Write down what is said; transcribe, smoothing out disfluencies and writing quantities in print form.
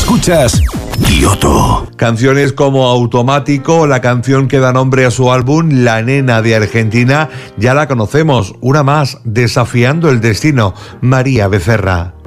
Escuchas Kioto. Canciones como Automático, la canción que da nombre a su álbum, La Nena de Argentina, ya la conocemos. Una más, Desafiando el Destino, María Becerra.